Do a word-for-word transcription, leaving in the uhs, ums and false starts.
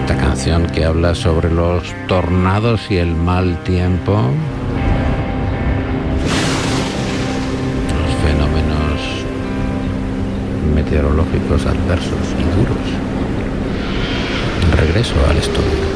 Esta canción que habla sobre los tornados y el mal tiempo, los fenómenos meteorológicos adversos y duros. Regreso al estudio.